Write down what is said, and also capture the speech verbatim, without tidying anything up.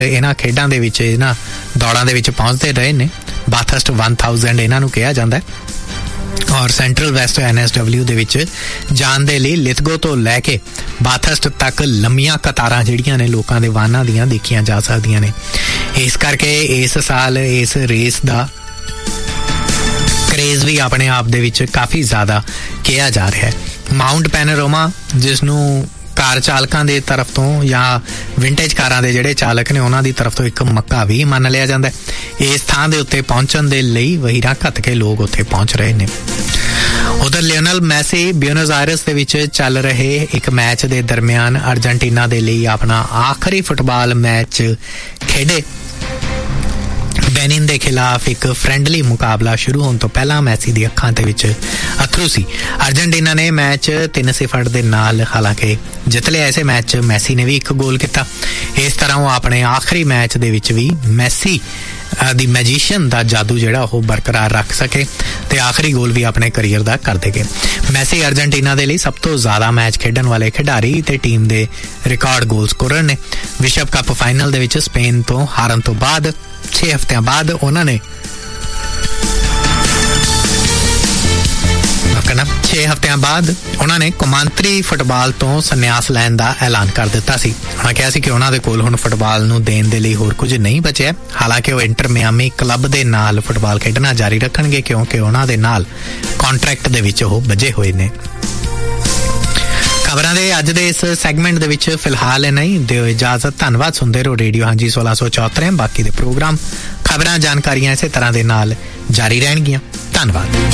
ਇਹਨਾਂ ਖੇਡਾਂ ਦੇ ਵਿੱਚ ਇਹਨਾਂ ਦੌੜਾਂ ਦੇ ਵਿੱਚ ਪਹੁੰਚਦੇ ਰਹੇ ਨੇ। ਬਾਥਰਸਟ वन थाउज़ेंड ਇਹਨਾਂ ਨੂੰ ਕਿਹਾ ਜਾਂਦਾ ਔਰ central West N S W ਦੇ ਵਿੱਚ ਜਾਣ ਦੇ ਲਈ ਲਿਥਗੋ ਤੋਂ ਲੈ ਕੇ ਬਾਥਰਸਟ ਤੱਕ ਲੰਮੀਆਂ ਕਤਾਰਾਂ ਜਿਹੜੀਆਂ ਨੇ ਲੋਕਾਂ ਦੇ ਵਾਹਨਾਂ ਦੀਆਂ ਦੇਖੀਆਂ ਜਾ ਸਕਦੀਆਂ ਨੇ। ਇਸ ਕਰਕੇ ਇਸ ਸਾਲ ਇਸ ਰੇਸ ਦਾ ਕਰੇਜ਼ ਵੀ ਆਪਣੇ ਆਪ ਦੇ ਵਿੱਚ ਕਾਫੀ ਜ਼ਿਆਦਾ ਕਿਹਾ ਜਾ ਰਿਹਾ ਹੈ। ਮਾਊਂਟ ਪੈਨੋਰਾਮਾ, ਜਿਸ ਨੂੰ ਕਾਰ ਚਾਲਕਾਂ ਦੇ ਤਰਫ ਤੋਂ ਜਾਂ ਵਿੰਟੇਜ ਕਾਰਾਂ ਦੇ ਜਿਹੜੇ ਚਾਲਕ ਨੇ ਉਹਨਾਂ ਦੀ ਤਰਫ ਤੋਂ ਇੱਕ ਮੱਕਾ ਵੀ ਮੰਨ ਲਿਆ ਜਾਂਦਾ। ਇਸ ਥਾਂ ਦੇ ਉੱਤੇ ਪਹੁੰਚਣ ਦੇ ਲਈ ਵਹੀਰਾਂ ਘੱਤ ਕੇ ਲੋਕ ਉੱਥੇ ਪਹੁੰਚ ਰਹੇ ਨੇ। ਉਧਰ ਲਿਓਨਲ ਮੈਸੀ ਬਿਊਨਸ ਆਇਰਸ ਦੇ ਵਿੱਚ ਚੱਲ ਰਹੇ ਇੱਕ ਮੈਚ ਦੇ ਦਰਮਿਆਨ ਅਰਜਨਟੀਨਾ ਦੇ ਲਈ ਆਪਣਾ ਆਖਰੀ ਫੁੱਟਬਾਲ ਮੈਚ ਖੇਡੇ। ਬੈਨਿਨ ਦੇ ਖਿਲਾਫ ਇੱਕ ਫਰੈਂਡਲੀ ਮੁਕਾਬਲਾ ਸ਼ੁਰੂ ਹੋਣ ਤੋਂ ਪਹਿਲਾਂ ਮੈਸੀ ਦੀ ਅੱਖਾਂ ਦੇ ਵਿੱਚ ਅੱਥਰੂ ਸੀ। ਅਰਜਨਟੀਨਾ ਨੇ ਮੈਚ ਤਿੰਨ ਸਿਫਰ ਦੇ ਨਾਲ ਹਾਲਾਂਕਿ ਜਿੱਤ ਲਿਆ। ਇਸੇ ਮੈਚ ਮੈਸੀ ਨੇ ਵੀ ਇੱਕ ਗੋਲ ਕੀਤਾ। ਇਸ ਤਰ੍ਹਾਂ ਉਹ ਆਪਣੇ ਆਖਰੀ ਮੈਚ ਦੇ ਵਿੱਚ ਵੀ ਮੈਸੀ ਦੀ ਮੈਜੀਸ਼ੀਅਨ ਦਾ ਜਾਦੂ ਜਿਹੜਾ ਉਹ ਬਰਕਰਾਰ ਰੱਖ ਸਕੇ ਤੇ ਆਖਰੀ ਗੋਲ ਵੀ ਆਪਣੇ ਕਰੀਅਰ ਦਾ ਕਰਦੇ ਗਏ। ਮੈਸੀ ਅਰਜਨਟੀਨਾ ਦੇ ਲਈ ਸਭ ਤੋਂ ਜ਼ਿਆਦਾ ਮੈਚ ਖੇਡਣ ਵਾਲੇ ਖਿਡਾਰੀ ਤੇ ਟੀਮ ਦੇ ਰਿਕਾਰਡ ਗੋਲ ਸਕੋਰਰ ਨੇ। ਵਿਸ਼ਵ ਕੱਪ ਫਾਈਨਲ ਦੇ ਵਿੱਚ ਸਪੇਨ ਤੋਂ ਹਾਰਨ ਤੋਂ ਬਾਅਦ ਛੇ ਹਫ਼ਤਿਆਂ ਬਾਅਦ ਉਹਨਾਂ ਨੇ ਛੇ ਹਫ਼ਤਿਆਂ ਬਾਅਦ ਉਹਨਾਂ ਨੇ ਕੌਮਾਂਤਰੀ ਫੁੱਟਬਾਲ ਤੋਂ ਸੰਨਿਆਸ ਲੈਣ ਦਾ ਐਲਾਨ ਕਰ ਦਿੱਤਾ ਸੀ। ਉਹਨਾਂ ਕਿਹਾ ਸੀ ਕਿ ਉਹਨਾਂ ਦੇ ਕੋਲ ਹੁਣ ਫੁੱਟਬਾਲ ਨੂੰ ਦੇਣ ਦੇ ਲਈ ਹੋਰ ਕੁਝ ਨਹੀਂ ਬਚਿਆ। ਹਾਲਾਂਕਿ ਉਹ ਇੰਟਰ ਮਿਆਮੀ ਕਲੱਬ ਦੇ ਨਾਲ ਫੁੱਟਬਾਲ ਖੇਡਣਾ ਜਾਰੀ ਰੱਖਣਗੇ ਕਿਉਂਕਿ ਉਹਨਾਂ ਦੇ ਨਾਲ ਕੰਟਰੈਕਟ ਦੇ ਵਿੱਚ ਉਹ ਬੱਝੇ ਹੋਏ ਨੇ। ਖਬਰਾਂ ਦੇ ਅੱਜ ਦੇ ਇਸ ਸੈਗਮੈਂਟ ਦੇ ਵਿੱਚ ਫਿਲਹਾਲ ਇਹ ਨਹੀਂ ਦਿਓ ਇਜਾਜ਼ਤ। ਧੰਨਵਾਦ। ਸੁਣਦੇ ਰਹੋ ਰੇਡੀਓ ਹਾਂਜੀ ਸੋਲਾਂ ਸੌ ਚੌਹੱਤਰ। ਬਾਕੀ ਦੇ ਪ੍ਰੋਗਰਾਮ ਖਬਰਾਂ ਜਾਣਕਾਰੀਆਂ ਇਸੇ ਤਰ੍ਹਾਂ ਦੇ ਨਾਲ ਜਾਰੀ ਰਹਿਣਗੀਆਂ। ਧੰਨਵਾਦ।